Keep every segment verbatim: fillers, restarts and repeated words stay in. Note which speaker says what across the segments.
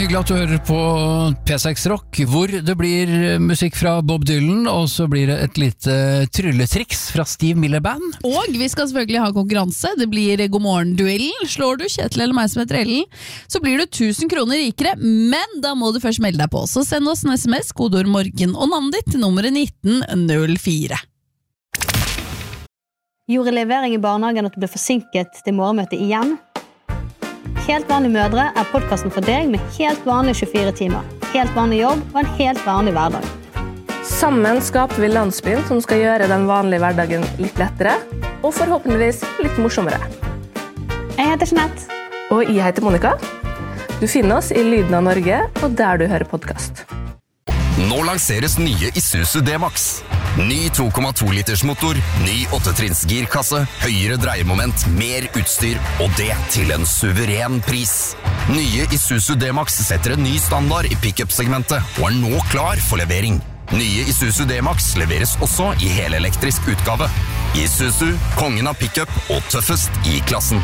Speaker 1: hyggelig at du hører på P seks Rock, hvor det blir musikk fra Bob Dylan, og så blir det et lite trylletriks fra Steve Miller Band.
Speaker 2: Og vi skal selvfølgelig ha konkurranse. Det blir God morgen-duellen. Slår du Kjetil eller meg som heter Ellen, så blir du tusen kroner rikere, men da må du først melde deg på. Så send oss en sms, kodeord morgen og navnet ditt til nummeret nitten null fire.
Speaker 3: Gjorde levering i barnehagen at du ble forsinket til morgenmøtet igjen? Helt vanlige mødre er podcasten for deg med helt vanlige tjuefire timer, helt vanlig jobb og en helt vanlig hverdag.
Speaker 4: Sammen skaper vi landsbyen som skal gjøre den vanlige hverdagen litt lettere, og forhåpentligvis litt morsommere.
Speaker 3: Jeg heter Jeanette.
Speaker 4: Og jeg heter Monica. Du finner oss i Lyden av Norge, og der du hører podcast.
Speaker 5: Nå lanseres nye Isuzu D-Max. Ny to komma to liters motor, ny åtte-trinns girkasse, høyere dreiemoment, mer utstyr, og det til en suveren pris. Nye Isuzu D-Max setter en ny standard i pick-up-segmentet, og er nå klar for levering. Nye Isuzu D-Max leveres også i helelektrisk utgave. Isuzu, kongen av pick-up og tøffest i klassen.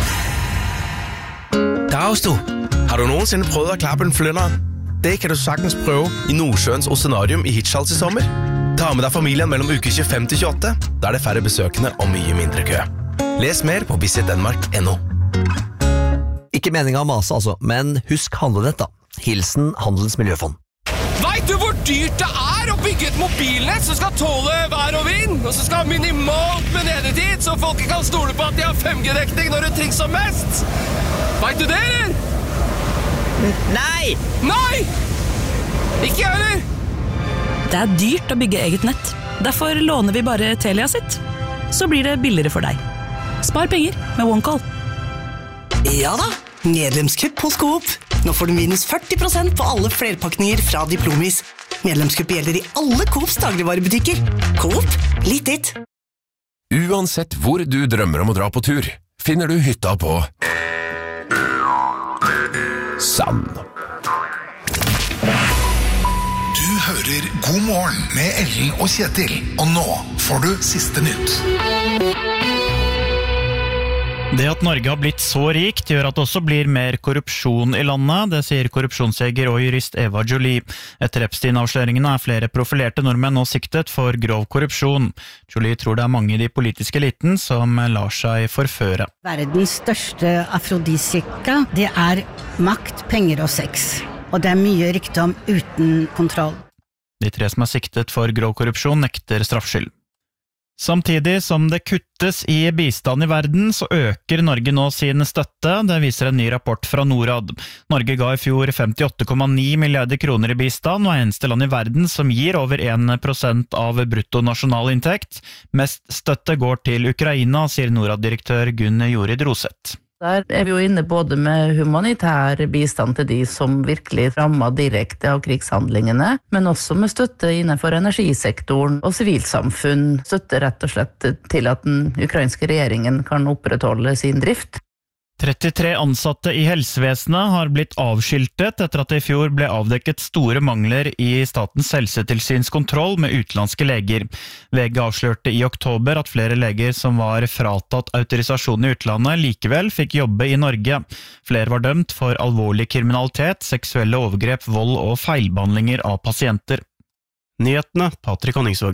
Speaker 6: Dags du, har du noensinne prøvd å klappe en flynder? Det kan du sagtens prøve i Nordsjøens Oceanarium i Hirtshals i sommer. Ta med deg familien mellom uke tjuefem til tjueåtte, da er det færre besøkende og mye mindre kø. Les mer på visit denmark punktum no.
Speaker 7: Ikke meningen å mase altså, men husk handlenett da. Hilsen Handelens Miljøfond.
Speaker 8: Vet du hvor dyrt det er å bygge et mobilnett som skal tåle vær og vind, og som skal ha minimalt med nedetid, så folk kan stole på at de har fem G-dekning når det trengs som mest? Vet du det, eller?
Speaker 9: Nei!
Speaker 8: Nei! Ikke jeg, eller?
Speaker 9: Det er dyrt å bygge eget nett. Derfor låner vi bare Telia sitt. Så blir det billigere for deg. Spar penger med OneCall.
Speaker 10: Ja da, medlemskupp hos Coop. Nå får du minus førti prosent på alle flerpakninger fra Diplomis. Medlemskupp gjelder i alle Coops dagligvarebutikker. Coop, litt ditt.
Speaker 11: Uansett hvor du drømmer om å dra på tur, finner du hytta på Sand.
Speaker 12: Du hører God morgen med Ellen og Kjetil, og nå får du siste nytt.
Speaker 13: Det at Norge har blitt så rikt gjør at det også blir mer korrupsjon i landet, det sier korrupsjonsjeger og jurist Eva Jolie. Etter Epstein-avsløringene er flere profilerte nordmenn nå siktet for grov korrupsjon. Jolie tror det er mange i de politiske eliten som lar seg forføre.
Speaker 14: Verdens største afrodisiaka, det er makt, penger og sex. Og det er mye rikdom uten kontroll.
Speaker 13: De tre som er siktet for grov korrupsjon nekter straffskyld. Samtidig som det kuttes i bistand i verden, så øker Norge nå sin støtte. Det viser en ny rapport fra Norad. Norge ga i fjor femtiåtte komma ni milliarder kroner i bistand, og er eneste land i verden som gir over en prosent av bruttonasjonalinntekt. Mest støtte går til Ukraina, sier Norad-direktør Gunn Jorid Roseth.
Speaker 15: Der er vi jo inne både med humanitær bistand til de som virkelig rammer direkte av krigshandlingene, men også med støtte innenfor energisektoren og sivilsamfunn. Støtte rett og slett til at den ukrainske regjeringen kan opprettholde sin drift.
Speaker 13: trettitre ansatte i helsevesenet har blitt avskiltet etter at det i fjor ble avdekket store mangler i Statens helsetilsyns kontroll med utenlandske leger. V G avslørte i oktober at flere leger som var fratatt autorisasjon i utlandet likevel fikk jobbe i Norge. Flere var dømt for alvorlig kriminalitet, seksuelle overgrep, vold og feilbehandlinger av pasienter.
Speaker 6: Nyhetene, Patrick Honningsvåg.